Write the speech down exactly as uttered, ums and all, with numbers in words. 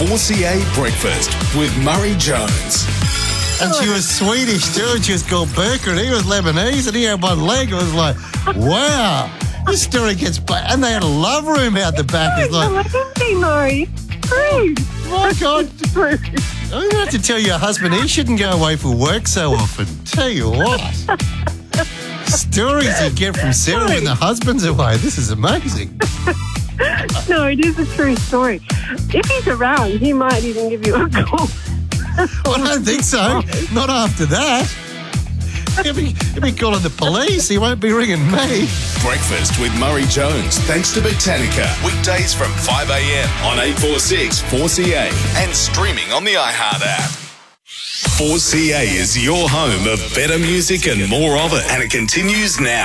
four C A Breakfast with Murray Jones. And she was Swedish too, and she was called Burker, and he was Lebanese, and he had one leg. It was like, wow, this story gets back. And they had a love room out the back. It's like, Murray. True. my God. True. I'm going to have to tell your husband he shouldn't go away for work so often. Tell you what. Stories you get from Sarah when the husband's away. This is amazing. No, it is a true story. If he's around, he might even give you a call. I don't think so. Not after that. He'll be, he'll be calling the police. He won't be ringing me. Breakfast with Murray Jones, thanks to Botanica. Weekdays from five a m on eight four six four C A and streaming on the iHeart app. four C A is your home of better music and more of it, and it continues now.